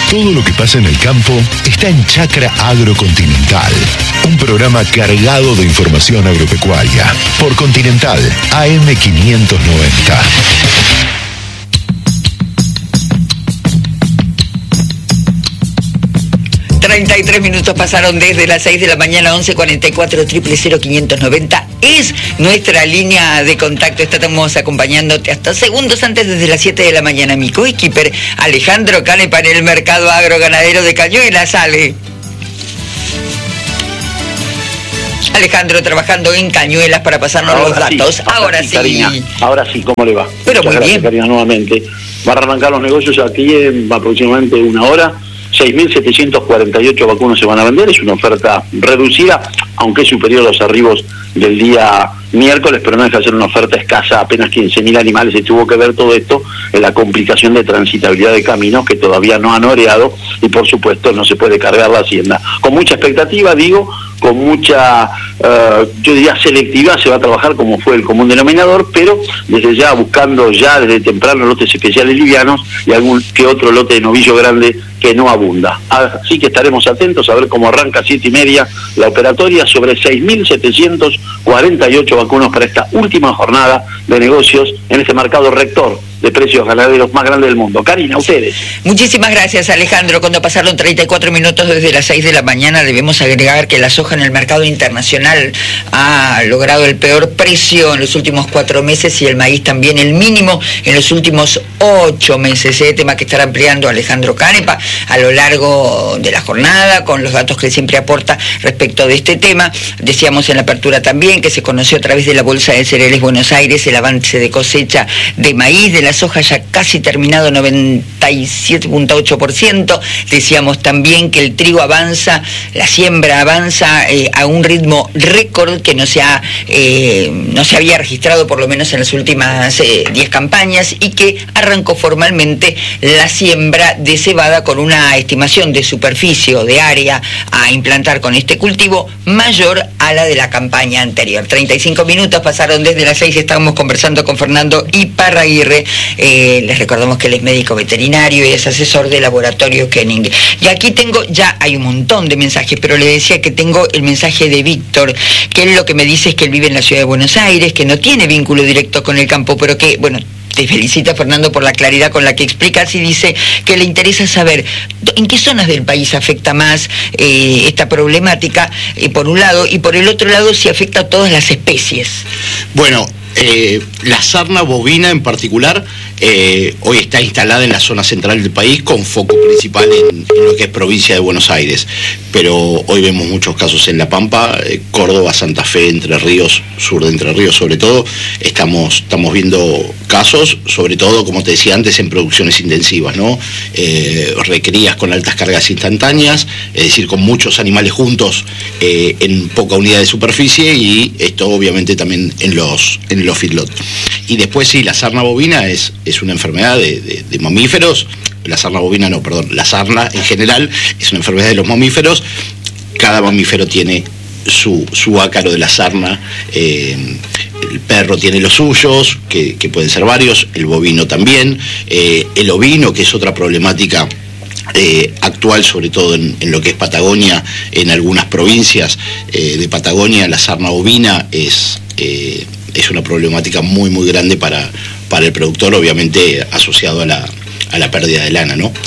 Todo lo que pasa en el campo está en Chacra Agrocontinental, un programa cargado de información agropecuaria por Continental AM 590. 33 minutos pasaron desde las 6 de la mañana, 1144 000 590 es nuestra línea de contacto. Estamos acompañándote hasta segundos antes, desde las 7 de la mañana. Mi coequiper Alejandro Canepa en el mercado agroganadero de Cañuelas. Alejandro trabajando en Cañuelas para pasarnos los datos. Sí, ahora sí. Karina, ahora sí, ¿cómo le va? Pero muchas muy gracias, bien. Karina, nuevamente. Va a arrancar los negocios aquí en aproximadamente una hora. 6.748 vacunas se van a vender. Es una oferta reducida, aunque es superior a los arribos del día miércoles, pero no deja de ser una oferta escasa. Apenas 15.000 animales. Se tuvo que ver todo esto en la complicación de transitabilidad de caminos que todavía no han oreado, y por supuesto no se puede cargar la hacienda. Con mucha expectativa, con mucha, yo diría, selectividad se va a trabajar, como fue el común denominador, pero desde ya buscando ya desde temprano lotes especiales livianos y algún que otro lote de novillo grande que no abunda. Así que estaremos atentos a ver cómo arranca 7:30 la operatoria sobre 6.748 vacunas para esta última jornada de negocios en este mercado rector de precios ganaderos más grande del mundo. Karina, ustedes. Muchísimas gracias, Alejandro. Cuando pasaron 34 minutos desde las 6 de la mañana, debemos agregar que la soja en el mercado internacional ha logrado el peor precio en los últimos 4 meses y el maíz también el mínimo en los últimos 8 meses. Tema que estará ampliando Alejandro Canepa a lo largo de la jornada, con los datos que él siempre aporta respecto de este tema. Decíamos en la apertura también que se conoció a través de la Bolsa de Cereales Buenos Aires el avance de cosecha de maíz, de la soja ya casi terminado, 97.8%. Decíamos también que el trigo avanza, la siembra avanza a un ritmo récord que no se había registrado por lo menos en las últimas 10 campañas, y que arrancó formalmente la siembra de cebada con una estimación de superficie o de área a implantar con este cultivo mayor a la de la campaña anterior. 35 minutos pasaron desde las 6, estábamos conversando con Fernando Iparraguirre. Les recordamos que él es médico veterinario y es asesor de Laboratorio Koenig. Y aquí hay un montón de mensajes, pero le decía que tengo el mensaje de Víctor, que él lo que me dice es que él vive en la ciudad de Buenos Aires, que no tiene vínculo directo con el campo, pero que, bueno, te felicita, Fernando, por la claridad con la que explicas, y dice que le interesa saber en qué zonas del país afecta más esta problemática, por un lado, y por el otro lado si afecta a todas las especies. Bueno, la sarna bovina en particular hoy está instalada en la zona central del país, con foco principal en lo que es provincia de Buenos Aires, pero hoy vemos muchos casos en La Pampa, Córdoba, Santa Fe, Entre Ríos, sur de Entre Ríos sobre todo. Estamos viendo casos, sobre todo, como te decía antes, en producciones intensivas, ¿no? Recrías con altas cargas instantáneas, es decir, con muchos animales juntos en poca unidad de superficie, y esto obviamente también en los feedlots. Y después sí, la sarna bovina es una enfermedad de mamíferos. La sarna en general es una enfermedad de los mamíferos. Cada mamífero tiene su ácaro de la sarna. El perro tiene los suyos, que pueden ser varios, el bovino también, el ovino, que es otra problemática actual, sobre todo en lo que es Patagonia, en algunas provincias de Patagonia. La sarna bovina es una problemática muy muy grande para el productor, obviamente asociado a la pérdida de lana, ¿no?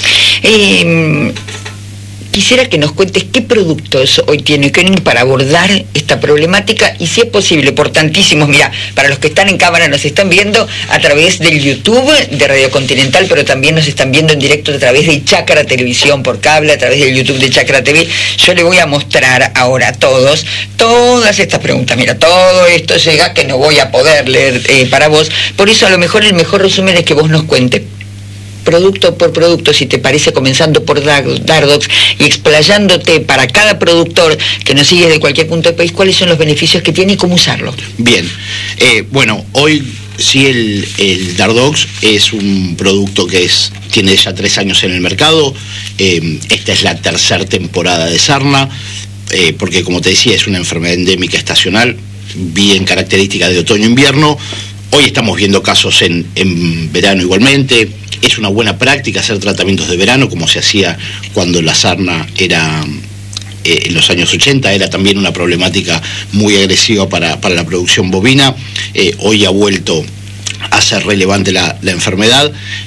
Quisiera que nos cuentes qué productos hoy tiene Koenig para abordar esta problemática, y si es posible, por tantísimos, mira, para los que están en cámara nos están viendo a través del YouTube de Radio Continental, pero también nos están viendo en directo a través de Chacra Televisión por cable, a través del YouTube de Chacra TV. Yo le voy a mostrar ahora a todos todas estas preguntas. Mira, todo esto llega que no voy a poder leer para vos, por eso a lo mejor el mejor resumen es que vos nos cuentes producto por producto, si te parece, comenzando por Dardox y explayándote para cada productor que nos sigue de cualquier punto del país, cuáles son los beneficios que tiene y cómo usarlo. Bien, bueno, hoy sí el Dardox es un producto que tiene ya 3 años en el mercado. Esta es la tercera temporada de sarna, porque como te decía, es una enfermedad endémica estacional, bien característica de otoño-invierno. Hoy estamos viendo casos en verano igualmente. Es una buena práctica hacer tratamientos de verano, como se hacía cuando la sarna era, en los años 80, era también una problemática muy agresiva para la producción bovina. Hoy ha vuelto a ser relevante la enfermedad.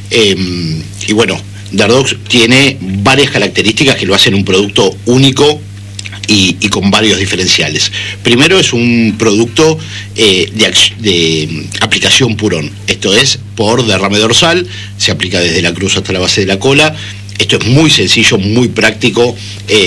Y bueno, Dardox tiene varias características que lo hacen un producto único y con varios diferenciales. Primero, es un producto de aplicación purón, esto es por derrame dorsal, se aplica desde la cruz hasta la base de la cola. Esto es muy sencillo, muy práctico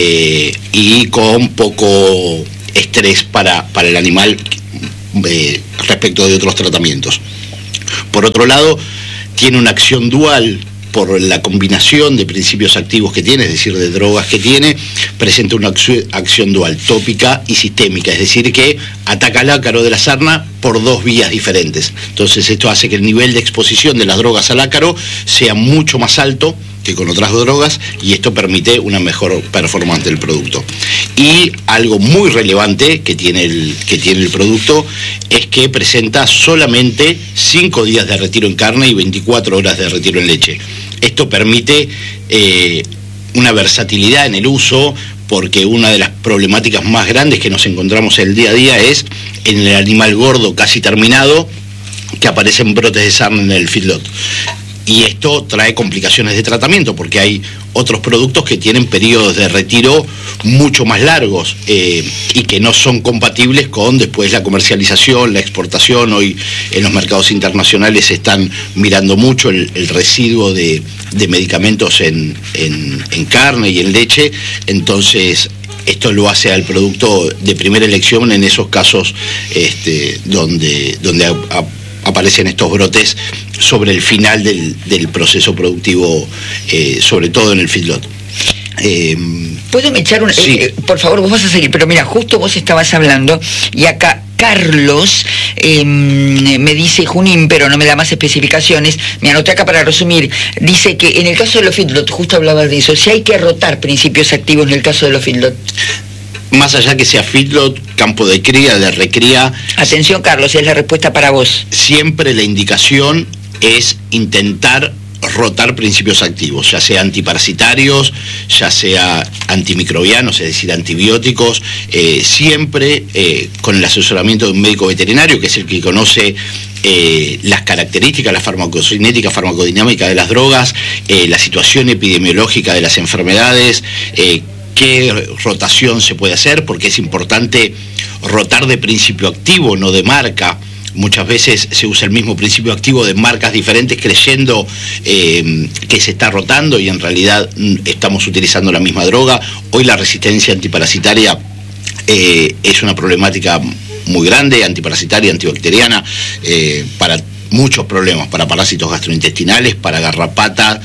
y con poco estrés para el animal respecto de otros tratamientos. Por otro lado, tiene una acción dual por la combinación de principios activos que tiene, es decir, de drogas que tiene, presenta una acción dual, tópica y sistémica, es decir, que ataca al ácaro de la sarna por dos vías diferentes. Entonces esto hace que el nivel de exposición de las drogas al ácaro sea mucho más alto que con otras drogas, y esto permite una mejor performance del producto. Y algo muy relevante que tiene el producto es que presenta solamente 5 días de retiro en carne y 24 horas de retiro en leche. Esto permite una versatilidad en el uso, porque una de las problemáticas más grandes que nos encontramos en el día a día es en el animal gordo casi terminado, que aparecen brotes de sarna en el feedlot. Y esto trae complicaciones de tratamiento, porque hay otros productos que tienen periodos de retiro mucho más largos y que no son compatibles con después la comercialización, la exportación. Hoy en los mercados internacionales se están mirando mucho el residuo de medicamentos en carne y en leche. Entonces esto lo hace al producto de primera elección en esos casos donde aparecen estos brotes sobre el final del proceso productivo, sobre todo en el feedlot. ¿Puedo me echar una? Sí. Por favor, vos vas a seguir, pero mira, justo vos estabas hablando y acá Carlos me dice Junín, pero no me da más especificaciones. Me anoté acá para resumir. Dice que en el caso de los feedlot, justo hablabas de eso, si hay que rotar principios activos en el caso de los feedlot. Más allá que sea feedlot, campo de cría, de recría. Atención, Carlos, es la respuesta para vos. Siempre la indicación es intentar rotar principios activos, ya sea antiparasitarios, ya sea antimicrobianos, es decir, antibióticos, siempre con el asesoramiento de un médico veterinario, que es el que conoce las características, la farmacocinética, farmacodinámica de las drogas, la situación epidemiológica de las enfermedades, qué rotación se puede hacer, porque es importante rotar de principio activo, no de marca. Muchas veces se usa el mismo principio activo de marcas diferentes creyendo que se está rotando, y en realidad estamos utilizando la misma droga. Hoy la resistencia antiparasitaria es una problemática muy grande, antiparasitaria, antibacteriana, para muchos problemas, para parásitos gastrointestinales, para garrapatas,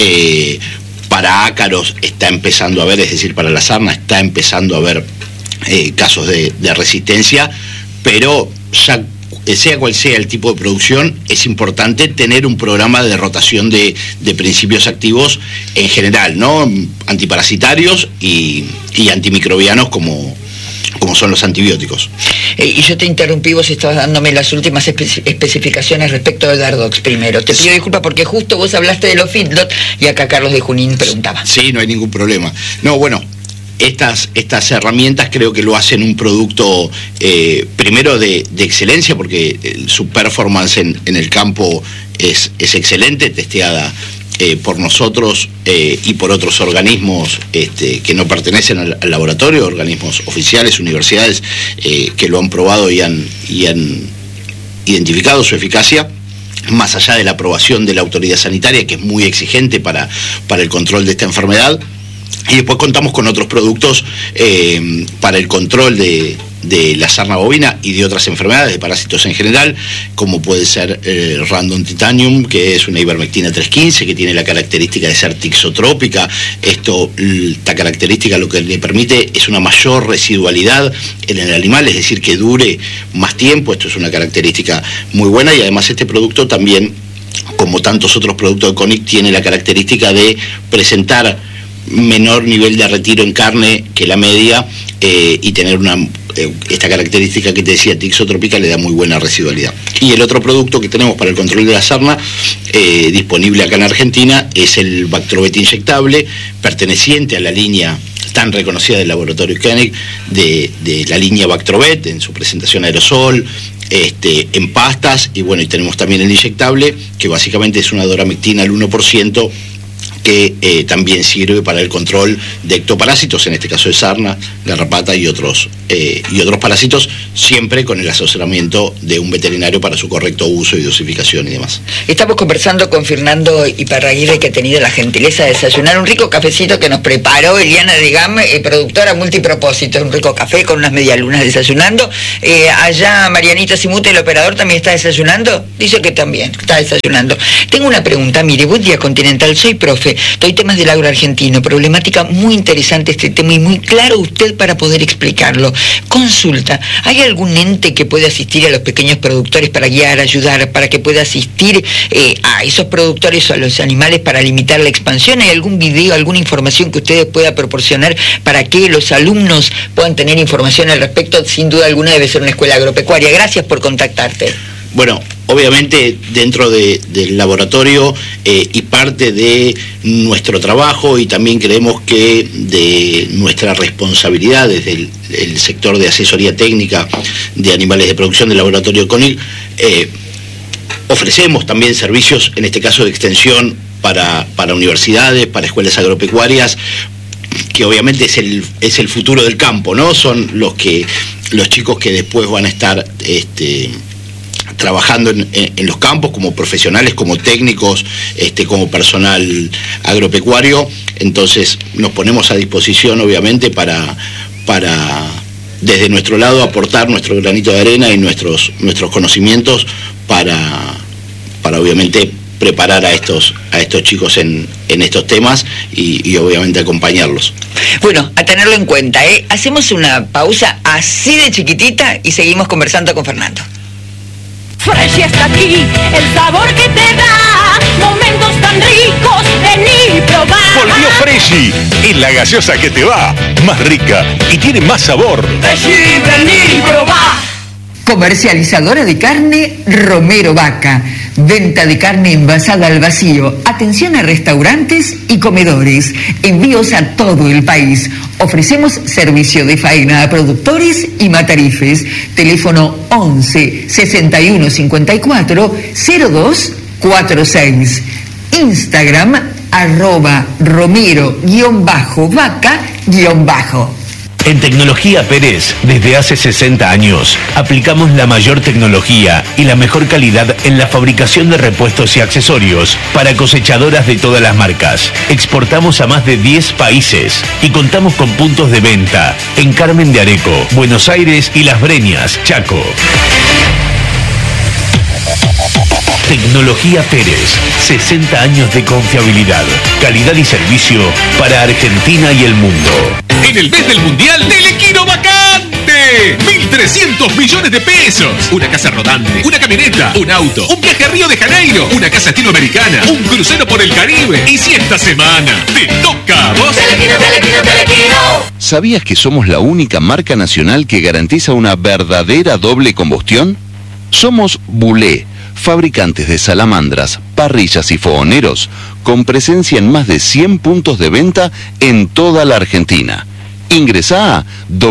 para ácaros está empezando a haber, es decir, para la sarna está empezando a haber casos de resistencia, pero ya sea cual sea el tipo de producción, es importante tener un programa de rotación de principios activos en general, ¿no? Antiparasitarios y antimicrobianos como son los antibióticos. Y yo te interrumpí, vos estabas dándome las últimas especificaciones respecto de Dardox primero. Te pido disculpas porque justo vos hablaste de los feedlot y acá Carlos de Junín preguntaba. Sí, no hay ningún problema. No, bueno, estas herramientas creo que lo hacen un producto primero de excelencia, porque su performance en el campo es excelente, testeada por nosotros y por otros organismos que no pertenecen al laboratorio, organismos oficiales, universidades que lo han probado y han identificado su eficacia, más allá de la aprobación de la autoridad sanitaria, que es muy exigente para el control de esta enfermedad. Y después contamos con otros productos para el control de la sarna bovina y de otras enfermedades, de parásitos en general, como puede ser Random Titanium, que es una ivermectina 315, que tiene la característica de ser tixotrópica. Esta característica lo que le permite es una mayor residualidad en el animal, es decir, que dure más tiempo. Esto es una característica muy buena, y además este producto también, como tantos otros productos de Conic, tiene la característica de presentar menor nivel de retiro en carne que la media y tener una esta característica que te decía, tixotrópica, le da muy buena residualidad. Y el otro producto que tenemos para el control de la sarna, disponible acá en Argentina, es el Bactrovet inyectable, perteneciente a la línea tan reconocida del laboratorio Koenig, de la línea Bactrovet, en su presentación aerosol, en pastas, y bueno, y tenemos también el inyectable, que básicamente es una doramectina al 1%, que también sirve para el control de ectoparásitos, en este caso de sarna, garrapata y otros parásitos, siempre con el asesoramiento de un veterinario para su correcto uso y dosificación y demás. Estamos conversando con Fernando Iparraguirre, que ha tenido la gentileza de desayunar un rico cafecito que nos preparó Eliana de Gam, productora multipropósito, un rico café con unas medialunas desayunando. Allá Marianita Simute, el operador, también está desayunando. Dice que también está desayunando. Tengo una pregunta, mire, buen día Continental, soy profe, doy temas del agro argentino, problemática muy interesante este tema y muy claro usted para poder explicarlo. Consulta, ¿hay algún ente que pueda asistir a los pequeños productores para guiar, ayudar, para que pueda asistir a esos productores o a los animales para limitar la expansión? ¿Hay algún video, alguna información que ustedes puedan proporcionar para que los alumnos puedan tener información al respecto? Sin duda alguna debe ser una escuela agropecuaria. Gracias por contactarte. Bueno, obviamente dentro del laboratorio y parte de nuestro trabajo, y también creemos que de nuestra responsabilidad desde el sector de asesoría técnica de animales de producción del laboratorio Koenig, ofrecemos también servicios, en este caso de extensión, para universidades, para escuelas agropecuarias, que obviamente es el futuro del campo, ¿no? Son los chicos que después van a estar trabajando en los campos como profesionales, como técnicos, como personal agropecuario. Entonces nos ponemos a disposición, obviamente, para desde nuestro lado aportar nuestro granito de arena y nuestros conocimientos para obviamente preparar a estos chicos en estos temas y obviamente acompañarlos. Bueno, a tenerlo en cuenta, hacemos una pausa así de chiquitita y seguimos conversando con Fernando. Fresh está aquí, el sabor que te da momentos tan ricos, vení probar. Volvió Freshy, es la gaseosa que te va, más rica y tiene más sabor. Freshy, vení probar. Comercializadora de carne Romero Vaca. Venta de carne envasada al vacío. Atención a restaurantes y comedores. Envíos a todo el país. Ofrecemos servicio de faena a productores y matarifes. Teléfono 11 61 54 02 46. Instagram @Romero_Vaca_. En Tecnología Pérez, desde hace 60 años, aplicamos la mayor tecnología y la mejor calidad en la fabricación de repuestos y accesorios para cosechadoras de todas las marcas. Exportamos a más de 10 países y contamos con puntos de venta en Carmen de Areco, Buenos Aires y Las Breñas, Chaco. Tecnología Pérez, 60 años de confiabilidad, calidad y servicio para Argentina y el mundo. En el mes del Mundial, Telequino vacante. 1.300 millones de pesos. Una casa rodante, una camioneta, un auto, un viaje a Río de Janeiro, una casa latinoamericana, un crucero por el Caribe. Y si esta semana te toca a vos... Telequino. ¿Sabías que somos la única marca nacional que garantiza una verdadera doble combustión? Somos Bulé, fabricantes de salamandras, parrillas y fogoneros, con presencia en más de 100 puntos de venta en toda la Argentina. Ingresá a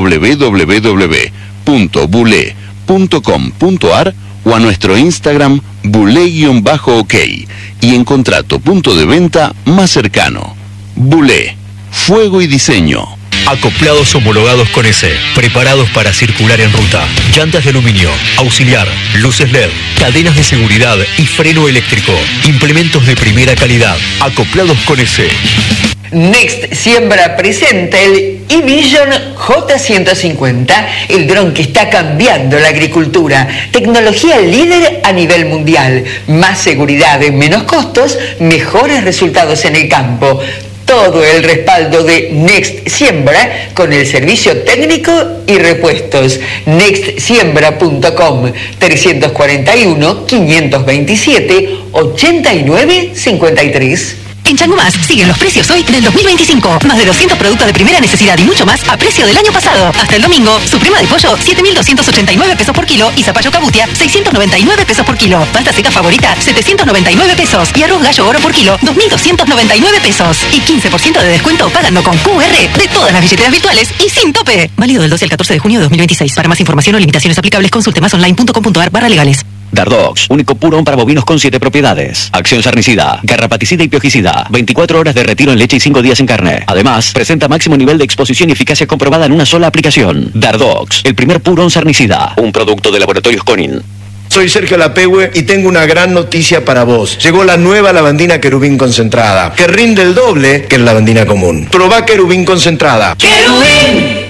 www.bulé.com.ar o a nuestro Instagram bulé_ok y encontrá tu punto de venta más cercano. Bulé, fuego y diseño. Acoplados homologados con ECE, preparados para circular en ruta. Llantas de aluminio, auxiliar, luces LED, cadenas de seguridad y freno eléctrico. Implementos de primera calidad. Acoplados con ECE. Next Siembra presenta el eVision J150, el dron que está cambiando la agricultura. Tecnología líder a nivel mundial. Más seguridad, menos costos, mejores resultados en el campo. Todo el respaldo de Next Siembra con el servicio técnico y repuestos. Nextsiembra.com 341 527 89 53. En Chango Más siguen los precios hoy del 2025. Más de 200 productos de primera necesidad y mucho más a precio del año pasado. Hasta el domingo, suprema de pollo, 7.289 pesos por kilo y zapallo cabutia, 699 pesos por kilo. Pasta seca favorita, 799 pesos. Y arroz gallo oro por kilo, 2.299 pesos. Y 15% de descuento pagando con QR de todas las billeteras virtuales y sin tope. Válido del 12 al 14 de junio de 2026. Para más información o limitaciones aplicables, consulte masonline.com.ar/legales. Dardox, único purón para bovinos con 7 propiedades. Acción sarnicida, garrapaticida y piojicida. 24 horas de retiro en leche y 5 días en carne. Además, presenta máximo nivel de exposición y eficacia comprobada en una sola aplicación. Dardox, el primer purón sarnicida. Un producto de Laboratorios Conin. Soy Sergio Lapehue y tengo una gran noticia para vos. Llegó la nueva lavandina Querubín concentrada, que rinde el doble que la lavandina común. Probá Querubín concentrada. ¡Querubín!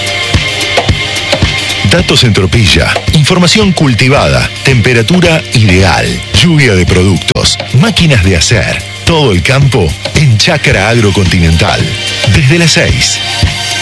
Datos en Tropilla, información cultivada, temperatura ideal, lluvia de productos, máquinas de hacer, todo el campo en Chacra Agrocontinental. Desde las 6.